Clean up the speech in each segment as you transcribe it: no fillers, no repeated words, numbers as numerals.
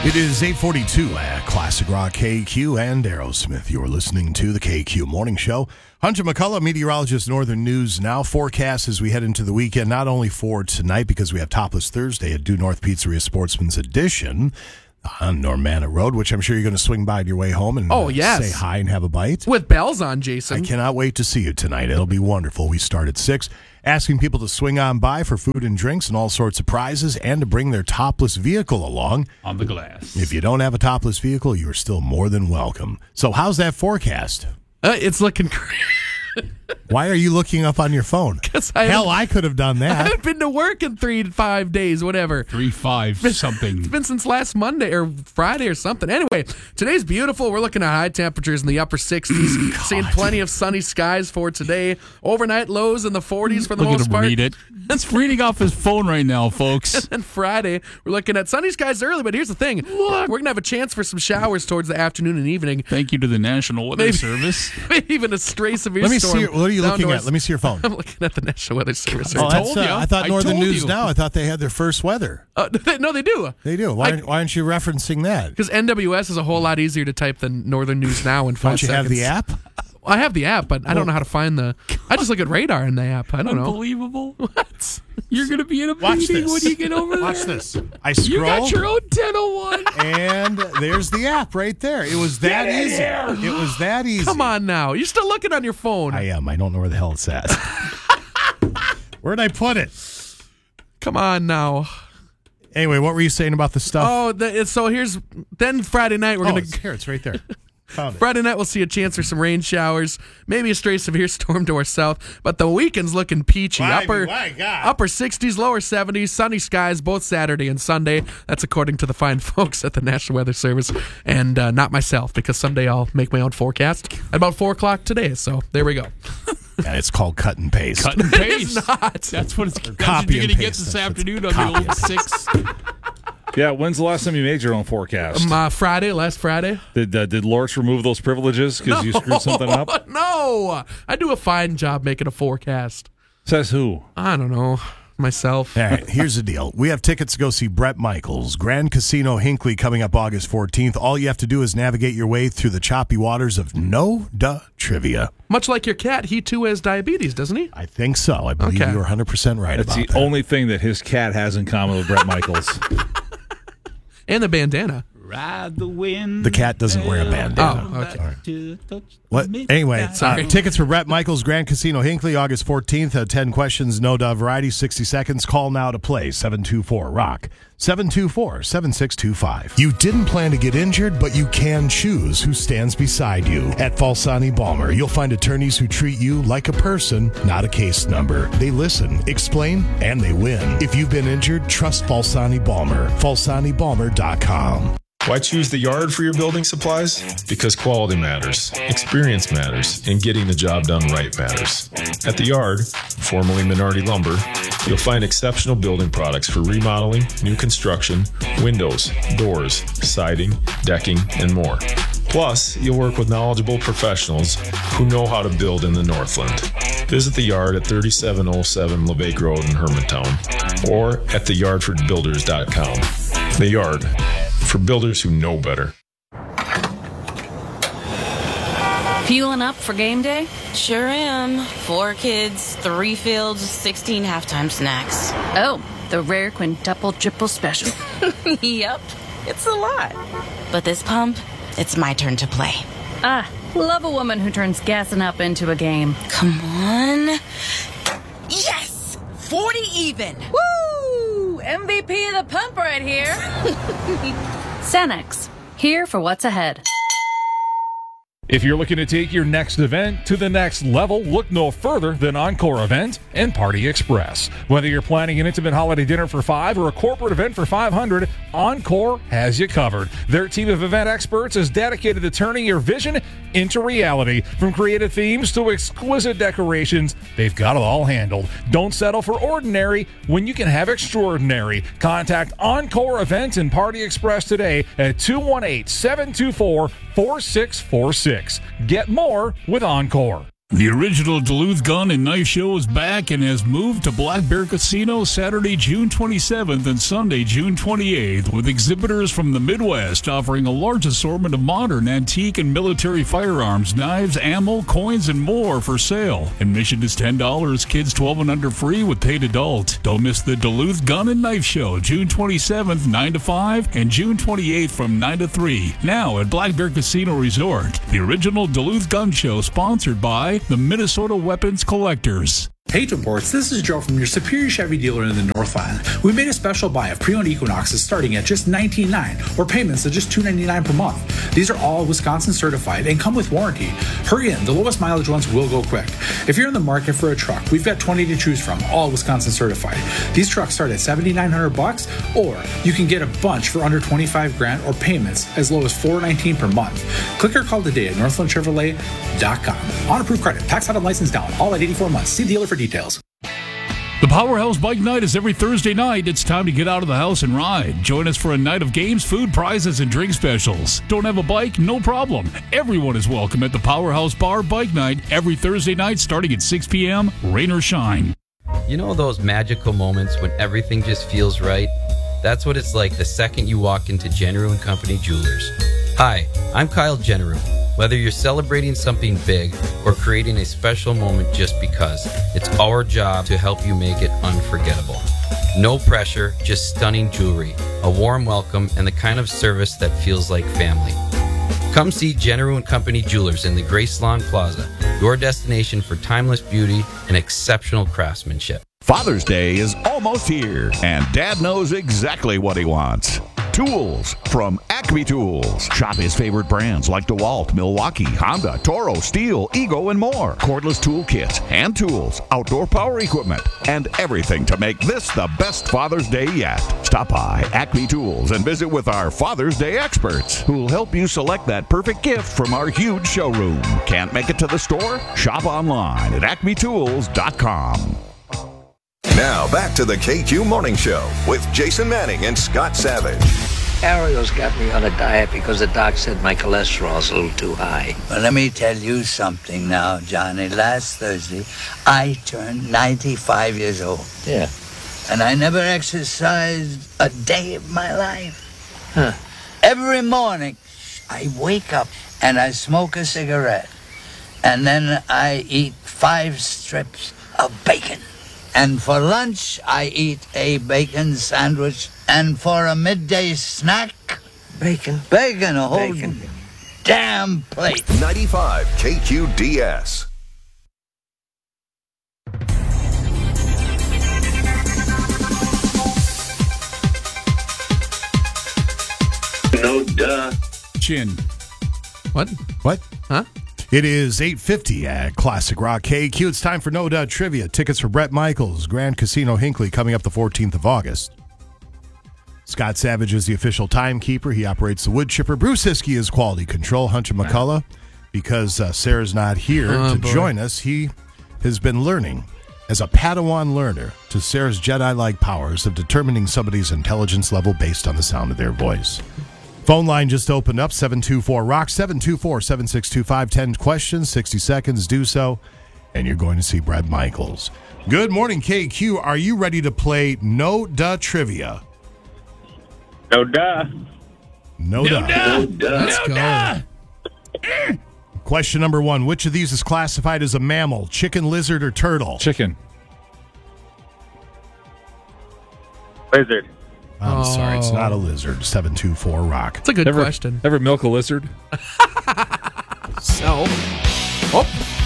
It is 8:42 at Classic Rock KQ and Aerosmith. You're listening to the KQ Morning Show. Hunter McCullough, meteorologist, Northern News Now. Forecast as we head into the weekend, not only for tonight, because we have Topless Thursday at Due North Pizzeria Sportsman's Edition on Normanna Road, which I'm sure you're going to swing by on your way home and say hi and have a bite. With bells on, Jason. I cannot wait to see you tonight. It'll be wonderful. We start at 6. Asking people to swing on by for food and drinks and all sorts of prizes and to bring their topless vehicle along. On the glass. If you don't have a topless vehicle, you are still more than welcome. So how's that forecast? It's looking great. Why are you looking up on your phone? I could have done that. I haven't been to work in 3 to 5 days, whatever. 3-5 something. It's been since last Monday or Friday or something. Anyway, today's beautiful. We're looking at high temperatures in the upper 60s. Seeing plenty of sunny skies for today. Overnight lows in the 40s for the most part. Read it. It's reading off his phone right now, folks. And then Friday, we're looking at sunny skies early, but here's the thing. We're going to have a chance for some showers towards the afternoon and evening. Thank you to the National Weather Service. Maybe even a stray severe storm. What are you looking at? Let me see your phone. I'm looking at the National Weather Service. I thought Northern News Now. I thought they had their first weather. No, they do. They do. Why aren't you referencing that? Because NWS is a whole lot easier to type than Northern News Now in 5 seconds. Don't you have the app? I have the app, but I don't know how to find the... I just look at radar in the app. I don't know. Unbelievable. What? You're going to be in a meeting when you get over there. Watch this. I scroll. You got your own 1001. And there's the app right there. It was that easy. It was that easy. Come on now. You're still looking on your phone. I am. I don't know where the hell it's at. Where'd I put it? Come on now. Anyway, what were you saying about the stuff? So here's... Then Friday night, we're going to... Here, it's right there. Friday night, we'll see a chance for some rain showers, maybe a stray severe storm to our south, but the weekend's looking peachy. Upper 60s, lower 70s, sunny skies both Saturday and Sunday. That's according to the fine folks at the National Weather Service, and not myself, because someday I'll make my own forecast at about 4 o'clock today, so there we go. And it's called cut and paste. Cut and paste. It's not. That's what it's copy you're going to get paste. this afternoon on the old 6. Yeah, when's the last time you made your own forecast? Last Friday. Did Lorch remove those privileges because you screwed something up? No, I do a fine job making a forecast. Says who? I don't know. Myself. All right, here's the deal. We have tickets to go see Bret Michaels, Grand Casino Hinckley, coming up August 14th. All you have to do is navigate your way through the choppy waters of no-duh trivia. Much like your cat, he too has diabetes, doesn't he? I think so. I believe you're 100% right about that. That's the only thing that his cat has in common with Bret Michaels. And the bandana. Ride the wind. The cat doesn't wear a bandana. Oh, okay. What? Anyway, tickets for Bret Michaels, Grand Casino Hinckley, August 14th. 10 questions, no-duh variety, 60 seconds. Call now to play. 724-ROCK. 724-7625. You didn't plan to get injured, but you can choose who stands beside you. At Falsani Balmer, you'll find attorneys who treat you like a person, not a case number. They listen, explain, and they win. If you've been injured, trust Falsani Balmer. FalsaniBalmer.com. Why choose the Yard for your building supplies? Because quality matters, experience matters, and getting the job done right matters. At the Yard, formerly Minority Lumber, you'll find exceptional building products for remodeling, new construction, windows, doors, siding, decking, and more. Plus, you'll work with knowledgeable professionals who know how to build in the Northland. Visit the Yard at 3707 LeVake Road in Hermantown or at theyardforbuilders.com. The Yard, for builders who know better. Fueling up for game day? Sure am. 4 kids, 3 fields, 16 halftime snacks. Oh, the rare quintuple triple special. Yep, it's a lot. But this pump, it's my turn to play. Love a woman who turns gassing up into a game. Come on. Yes! 40 even. Woo! MVP of the pump right here. Cenex, here for what's ahead. If you're looking to take your next event to the next level, look no further than Encore Event and Party Express. Whether you're planning an intimate holiday dinner for 5 or a corporate event for 500, Encore has you covered. Their team of event experts is dedicated to turning your vision into reality. From creative themes to exquisite decorations, they've got it all handled. Don't settle for ordinary when you can have extraordinary. Contact Encore Event and Party Express today at 218-724-4646. Get more with Encore. The original Duluth Gun and Knife Show is back and has moved to Black Bear Casino Saturday, June 27th and Sunday, June 28th, with exhibitors from the Midwest offering a large assortment of modern, antique, and military firearms, knives, ammo, coins, and more for sale. Admission is $10, kids 12 and under free with paid adult. Don't miss the Duluth Gun and Knife Show, June 27th, 9 to 5, and June 28th from 9 to 3. Now at Black Bear Casino Resort. The original Duluth Gun Show, sponsored by the Minnesota Weapons Collectors. Page Reports, this is Joe from your Superior Chevy dealer in the North Island. We made a special buy of pre-owned Equinoxes starting at just $19.9 or payments of just $2.99 per month. These are all Wisconsin certified and come with warranty. Hurry in, the lowest mileage ones will go quick. If you're in the market for a truck, we've got 20 to choose from, all Wisconsin certified. These trucks start at $7,900 or you can get a bunch for under $25,000 or payments as low as $419 per month. Click or call today at northlandchevrolet.com. On approved credit, tax out and license down, all at 84 months. See dealer for details. The Powerhouse Bike Night is every Thursday night. It's time to get out of the house and ride. Join us for a night of games, food, prizes, and drink specials. Don't have a bike? No problem. Everyone is welcome at the Powerhouse Bar Bike Night every Thursday night starting at 6 p.m., rain or shine. You know those magical moments when everything just feels right? That's what it's like the second you walk into Generu & Company Jewelers. Hi, I'm Kyle Generu. Whether you're celebrating something big or creating a special moment just because, it's our job to help you make it unforgettable. No pressure, just stunning jewelry, a warm welcome, and the kind of service that feels like family. Come see Generu & Company Jewelers in the Grace Lawn Plaza, your destination for timeless beauty and exceptional craftsmanship. Father's Day is almost here, and Dad knows exactly what he wants. Tools from Acme Tools. Shop his favorite brands like DeWalt, Milwaukee, Honda, Toro, Steel, Ego, and more. Cordless tool kits, hand tools, outdoor power equipment, and everything to make this the best Father's Day yet. Stop by Acme Tools and visit with our Father's Day experts who'll help you select that perfect gift from our huge showroom. Can't make it to the store? Shop online at acmetools.com. Now back to the KQ Morning Show with Jason Manning and Scott Savage. Ariel's got me on a diet because the doc said my cholesterol's a little too high. Well, let me tell you something now, Johnny. Last Thursday, I turned 95 years old. Yeah. And I never exercised a day of my life. Huh. Every morning, I wake up and I smoke a cigarette. And then I eat 5 strips of bacon. And for lunch, I eat a bacon sandwich. And for a midday snack, Bacon, a whole damn plate. 95 KQDS. No duh. Chin. What? Huh? It is 8:50 at Classic Rock KQ. It's time for No Doubt Trivia. Tickets for Brett Michaels, Grand Casino Hinckley, coming up the 14th of August. Scott Savage is the official timekeeper. He operates the wood chipper. Bruce Hiskey is quality control. Hunter McCullough, because Sarah's not here to join us, he has been learning as a Padawan learner to Sarah's Jedi-like powers of determining somebody's intelligence level based on the sound of their voice. Phone line just opened up, 724-ROCK, 724-7625. 10 questions, 60 seconds, do so, and you're going to see Brett Michaels. Good morning, KQ. Are you ready to play No Duh Trivia? No duh. No duh. No duh. Let's go. Question number 1. Which of these is classified as a mammal? Chicken, lizard, or turtle? Chicken. Lizard. I'm sorry, it's not a lizard. 724-ROCK. It's a good question. Ever milk a lizard? So. Oh.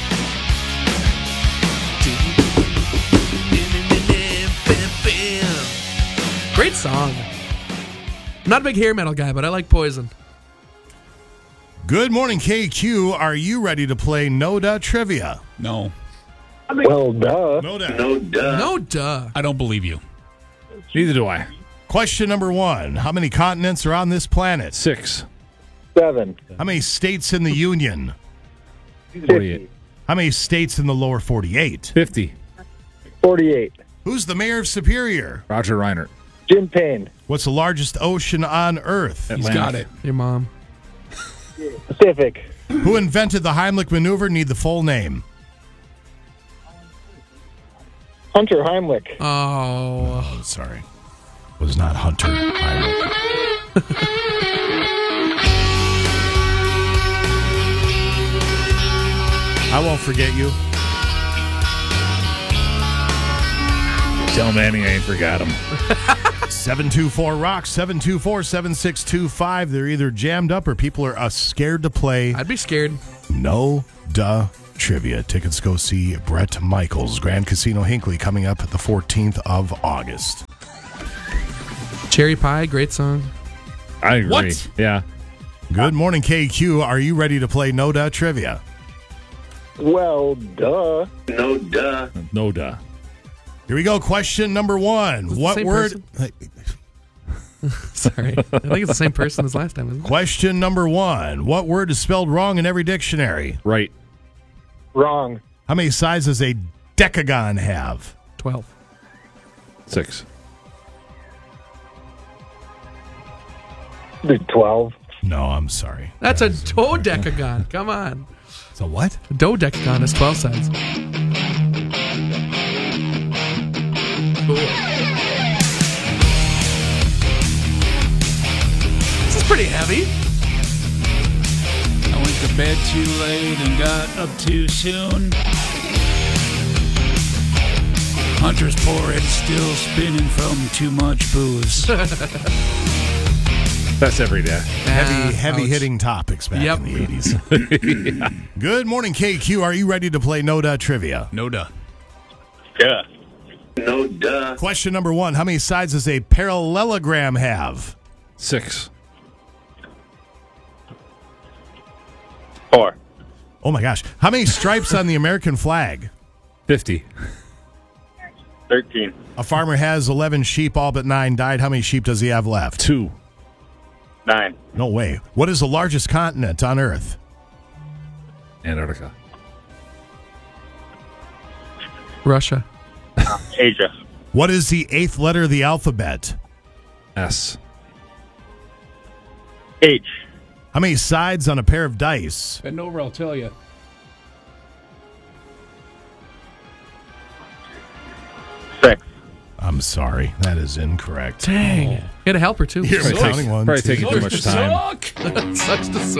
Great song. I'm not a big hair metal guy, but I like Poison. Good morning, KQ. Are you ready to play No Duh Trivia? No. Well, duh. No duh. No duh. No duh. I don't believe you. Neither do I. Question number 1. How many continents are on this planet? 6. 7. How many states in the Union? 48. How many states in the lower 48? 50. 48. Who's the mayor of Superior? Roger Reinert. Jim Payne. What's the largest ocean on Earth? He's got it. Your mom. Pacific. Who invented the Heimlich maneuver? Need the full name. Hunter Heimlich. Oh. Sorry. It was not Hunter Heimlich. I won't forget you. Tell Manny I ain't forgot him. 724-ROCK, 724-7625. They're either jammed up or people are scared to play. I'd be scared. No duh trivia. Tickets go see Bret Michaels, Grand Casino Hinckley, coming up the 14th of August. Cherry Pie, great song. I agree. What? Yeah. Good morning, KQ. Are you ready to play No Duh Trivia? Well, duh. No duh. No duh. Here we go. Question number one. What word? Sorry. I think it's the same person as last time, isn't it? Question number one. What word is spelled wrong in every dictionary? Right. Wrong. How many sides does a decagon have? 12. 6. 12. No, I'm sorry. That's a dodecagon. Come on. It's a what? A dodecagon is 12 sides. Cool. This is pretty heavy. I went to bed too late and got up too soon. Hunter's forehead still spinning from too much booze. That's every day. Heavy hitting topics back in the 80s. Yeah. Good morning, KQ. Are you ready to play No Duh Trivia? No duh. Yeah. No duh. Question number one. How many sides does a parallelogram have? 6. 4. Oh, my gosh. How many stripes on the American flag? 50. 13. A farmer has 11 sheep, all but 9 died. How many sheep does he have left? 2. 9. No way. What is the largest continent on Earth? Antarctica. Russia. Asia. What is the 8th letter of the alphabet? S. H. How many sides on a pair of dice? Bend over, I'll tell you. 6. I'm sorry. That is incorrect. Dang. You had a helper, too. You're counting ones. Probably taking too much time. Sucks to suck.